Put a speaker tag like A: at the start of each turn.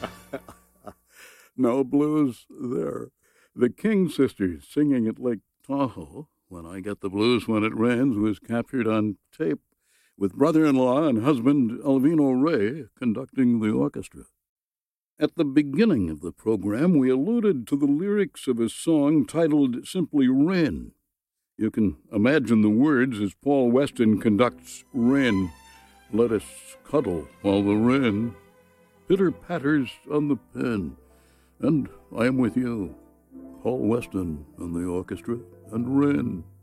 A: No blues there. The King Sisters singing at Lake Tahoe, When I Get the Blues When It Rains, was captured on tape with brother-in-law and husband Alvino Ray conducting the orchestra. At the beginning of the program, we alluded to the lyrics of a song titled simply Rain. You can imagine the words as Paul Weston conducts Rain. Let us cuddle while the rain pitter-patters on the pen. And I am with you, Paul Weston and the orchestra, and Rain.